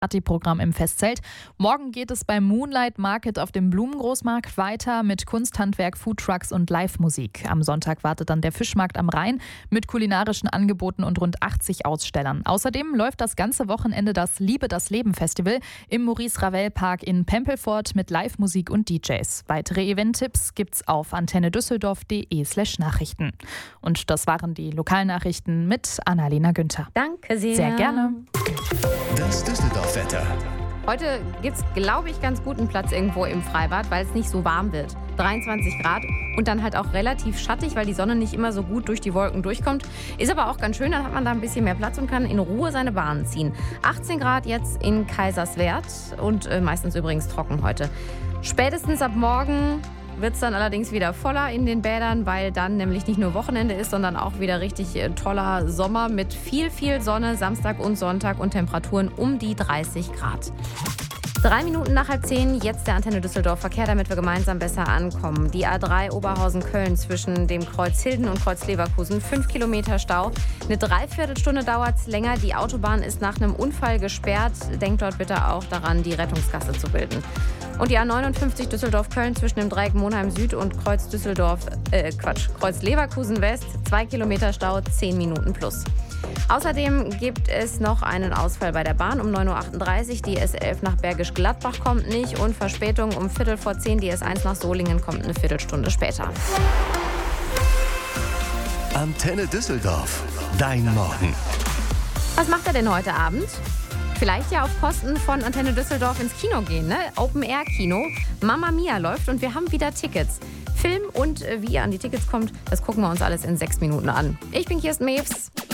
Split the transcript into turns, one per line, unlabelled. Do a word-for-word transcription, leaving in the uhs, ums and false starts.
Partyprogramm im Festzelt. Morgen geht es beim Moonlight Market auf dem Blumengroßmarkt weiter mit Kunsthandwerk, Foodtrucks und Live-Musik. Am Sonntag wartet dann der Fischmarkt am Rhein mit kulinarischen Angeboten und rund achtzig Ausstellern. Außerdem läuft das ganze Wochenende das Liebe das Leben Festival im Maurice Ravel Park in Pempelfort mit Live-Musik und D Js. Weitere Event-Tipps gibt's auf antennedüsseldorf.de slash Nachrichten. Und das waren die Lokalnachrichten mit Annalena Günther.
Danke sehr.
Sehr gerne.
Das Düsseldorf-Wetter.
Heute gibt es, glaube ich, ganz guten Platz irgendwo im Freibad, weil es nicht so warm wird. dreiundzwanzig Grad und dann halt auch relativ schattig, weil die Sonne nicht immer so gut durch die Wolken durchkommt. Ist aber auch ganz schön, dann hat man da ein bisschen mehr Platz und kann in Ruhe seine Bahnen ziehen. achtzehn Grad jetzt in Kaiserswerth und äh, meistens übrigens trocken heute. Spätestens ab morgen wird es dann allerdings wieder voller in den Bädern, weil dann nämlich nicht nur Wochenende ist, sondern auch wieder richtig äh, toller Sommer mit viel, viel Sonne, Samstag und Sonntag und Temperaturen um die dreißig Grad. Drei Minuten nach halb zehn, jetzt der Antenne Düsseldorf Verkehr, damit wir gemeinsam besser ankommen. Die A drei Oberhausen-Köln zwischen dem Kreuz Hilden und Kreuz Leverkusen, fünf Kilometer Stau. Eine Dreiviertelstunde dauert es länger. Die Autobahn ist nach einem Unfall gesperrt. Denkt dort bitte auch daran, die Rettungsgasse zu bilden. Und die A neunundfünfzig Düsseldorf-Köln zwischen dem Dreieck Monheim Süd und Kreuz Düsseldorf, äh Quatsch, Kreuz Leverkusen West, zwei Kilometer Stau, zehn Minuten plus. Außerdem gibt es noch einen Ausfall bei der Bahn um neun Uhr achtunddreißig. Die S elf nach Bergisch Gladbach kommt nicht und Verspätung um Viertel vor zehn. Die S eins nach Solingen kommt eine Viertelstunde später.
Antenne Düsseldorf. Dein Morgen.
Was macht er denn heute Abend? Vielleicht ja auf Kosten von Antenne Düsseldorf ins Kino gehen, ne? Open-Air-Kino. Mamma Mia läuft und wir haben wieder Tickets. Film und äh, wie ihr an die Tickets kommt, das gucken wir uns alles in sechs Minuten an. Ich bin Kirsten Mewes.